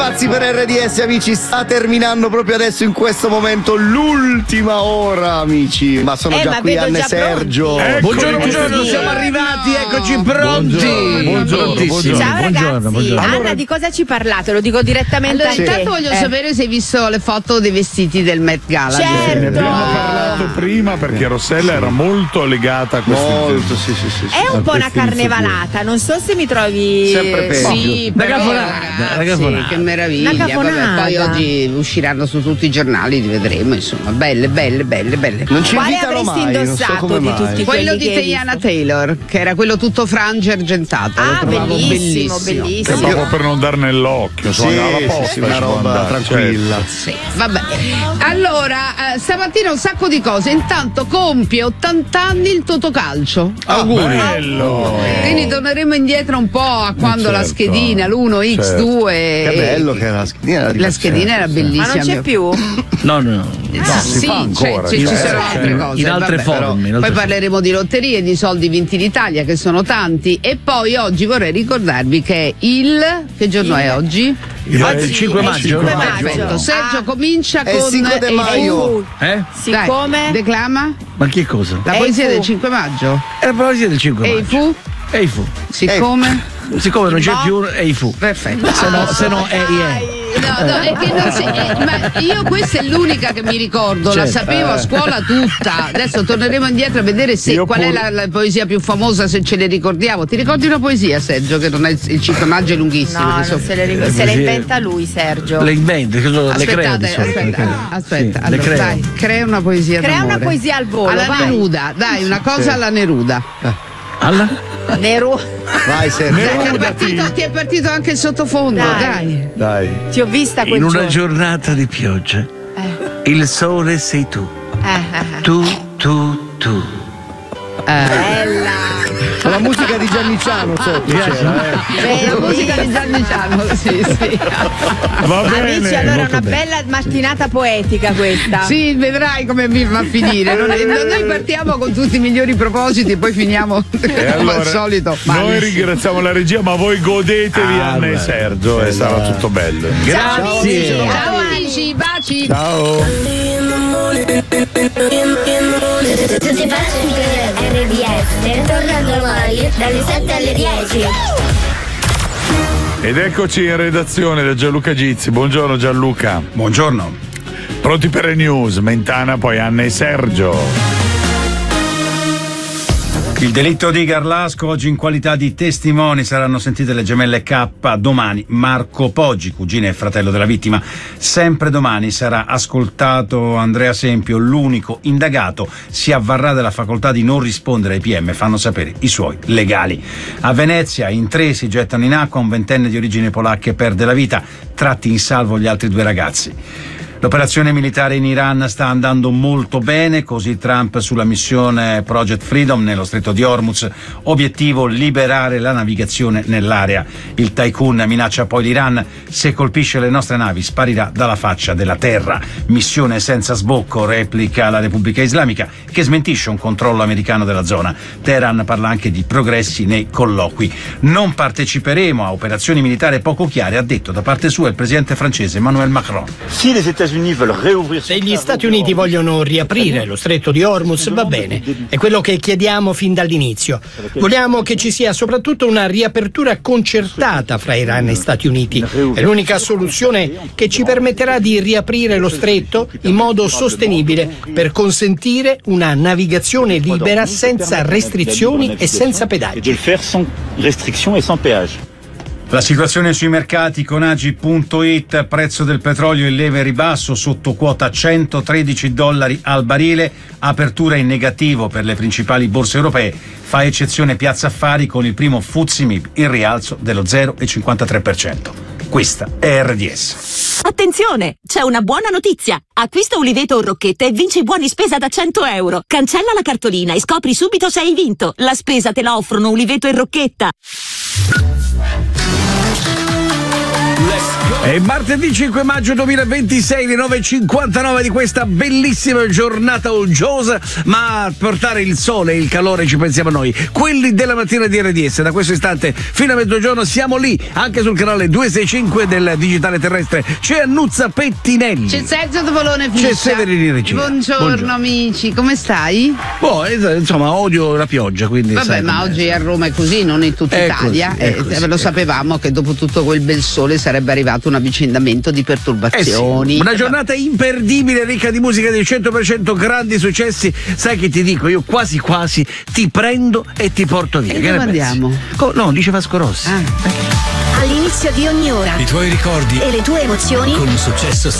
pazzi per RDS, amici. Sta terminando proprio adesso, in questo momento, l'ultima ora, amici. Ma sono già qui Anna e Sergio. Buongiorno, siamo arrivati, eccoci pronti. Buongiorno. Ciao ragazzi. Anna, di cosa ci parlate? Lo dico direttamente a te. Intanto voglio sapere se hai visto le foto dei vestiti del Met Gala. Certo. Ne abbiamo parlato prima perché Rossella era molto legata a questi sì. È un po' una carnevalata, non so se mi trovi sempre peggio. Sì, però ragazzi, che meraviglia. Vabbè, poi oggi usciranno su tutti i giornali, li vedremo, insomma, belle. Non ci Quale invitano avresti mai, indossato non so di tutti quello di che hai Tiana visto? Taylor, che era quello tutto frange argentato. Ah, lo trovavo bellissimo. Che è proprio per non dar nell'occhio, insomma, alla posta, una roba tranquilla. Sì, vabbè. Allora, stamattina un sacco di cose. Intanto compie 80 anni il Totocalcio. Auguri. Quindi torneremo indietro un po' a quando la certo. schedina, l'1, X2. Che bello che era la schedina. La schedina era bellissima. Ma non c'è più? No, sì, fa ancora, ci sono altre cose. In altre forme. Poi parleremo di lotterie, di soldi vinti in Italia, che sono tanti. E poi oggi vorrei ricordarvi che che giorno è oggi? Il 5 maggio. Perfetto. Sergio comincia È il con 5 de maio. Siccome declama Ma che cosa? la poesia del 5 maggio. È la poesia del 5 maggio. E fu? Siccome non c'è più, è i fu. perfetto. Se no è ie. No, è che non si, ma io questa è l'unica che mi ricordo, la sapevo a scuola tutta. Adesso torneremo indietro a vedere qual è la poesia più famosa, se ce le ricordiamo. Ti ricordi una poesia, Sergio, che non è il 5 maggio è lunghissimo? no, non se la inventa lui, Sergio. Le inventa, le crea di solito. Aspetta, Sì, allora, crea. dai, crea una poesia Crea d'amore. una poesia al volo, alla vai. Neruda, dai, una cosa alla Neruda. Alla? Vai Sergio. Ti è partito anche il sottofondo, Dai. Ti ho vista quel In una giorno. giornata di pioggia, il sole sei tu. Tu. Bella. La musica di Giannicciano sotto c'era. La musica di Giannicciano, sì. Va bene. Amici, allora molto una bene. bella mattinata poetica questa. Sì, vedrai come va a finire. Noi partiamo con tutti i migliori propositi e poi finiamo come Allora, al solito. noi ringraziamo la regia, ma voi godetevi Anna e beh. Sergio e sarà tutto bello. Grazie. Ciao amici, baci. Ciao. Tutti pazzi per RDS, torna domani dalle 7 alle 10. Ed eccoci in redazione da Gianluca Gizzi. Buongiorno Gianluca. Buongiorno. Pronti per le news? Mentana, poi Anna e Sergio. Il delitto di Garlasco, oggi in qualità di testimoni saranno sentite le gemelle K, domani Marco Poggi, cugina e fratello della vittima. Sempre domani sarà ascoltato Andrea Sempio, l'unico indagato, si avvarrà della facoltà di non rispondere ai PM, fanno sapere i suoi legali. A Venezia in 3 si gettano in acqua, un ventenne di origini polacche perde la vita, tratti in salvo gli altri 2 ragazzi. L'operazione militare in Iran sta andando molto bene, così Trump sulla missione Project Freedom nello stretto di Hormuz, obiettivo liberare la navigazione nell'area. Il tycoon minaccia poi l'Iran, se colpisce le nostre navi sparirà dalla faccia della terra. Missione senza sbocco, replica la Repubblica Islamica, che smentisce un controllo americano della zona. Teheran parla anche di progressi nei colloqui. Non parteciperemo a operazioni militari poco chiare, ha detto da parte sua il presidente francese Emmanuel Macron. Se gli Stati Uniti vogliono riaprire lo stretto di Hormuz, va bene. È quello che chiediamo fin dall'inizio. Vogliamo che ci sia soprattutto una riapertura concertata fra Iran e Stati Uniti. È l'unica soluzione che ci permetterà di riaprire lo stretto in modo sostenibile per consentire una navigazione libera senza restrizioni e senza pedaggi. La situazione sui mercati con Agi.it, prezzo del petrolio in leve ribasso sotto quota $113 al barile, apertura in negativo per le principali borse europee, fa eccezione Piazza Affari con il primo FTSE MIB in rialzo dello 0,53%. Questa è RDS. Attenzione, c'è una buona notizia. Acquista Uliveto o Rocchette e vinci buoni spesa da €100. Cancella la cartolina e scopri subito se hai vinto. La spesa te la offrono Uliveto e Rocchetta. Let's go! È martedì 5 maggio 2026, le 9:59 di questa bellissima giornata uggiosa, ma a portare il sole e il calore ci pensiamo noi, quelli della mattina di RDS. Da questo istante fino a mezzogiorno siamo lì, anche sul canale 265 del digitale terrestre. C'è Annuzza Pettinelli. C'è Sergio Topolino Fiscia. C'è Severini Regia. Buongiorno amici, come stai? Boh, insomma, odio la pioggia, quindi. Vabbè, ma oggi a Roma è così, non in tutta Italia. Lo sapevamo che dopo tutto quel bel sole sarebbe arrivato un avvicendamento di perturbazioni. Una giornata imperdibile, ricca di musica del 100%, grandi successi. Sai che ti dico? Io quasi quasi ti prendo e ti porto via. E dove andiamo? No, dice Vasco Rossi. All'inizio di ogni ora i tuoi ricordi e le tue emozioni con un successo